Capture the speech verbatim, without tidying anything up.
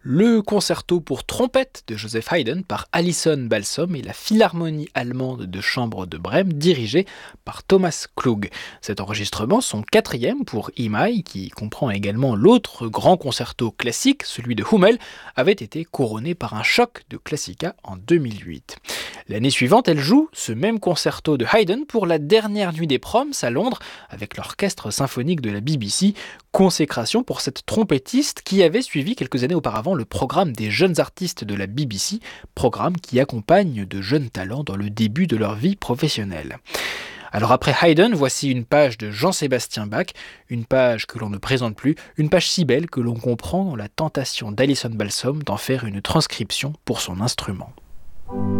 Le concerto pour trompette de Joseph Haydn par Alison Balsom et la Philharmonie allemande de chambre de Brême dirigée par Thomas Klug. Cet enregistrement, son quatrième pour E M I, qui comprend également l'autre grand concerto classique, celui de Hummel, avait été couronné par un choc de Classica en deux mille huit. L'année suivante, elle joue ce même concerto de Haydn pour la dernière nuit des Proms à Londres avec l'orchestre symphonique de la B B C, consécration pour cette trompettiste qui avait suivi quelques années auparavant le programme des jeunes artistes de la B B C, programme qui accompagne de jeunes talents dans le début de leur vie professionnelle. Alors après Haydn, voici une page de Jean-Sébastien Bach, une page que l'on ne présente plus, une page si belle que l'on comprend la tentation d'Alison Balsom d'en faire une transcription pour son instrument.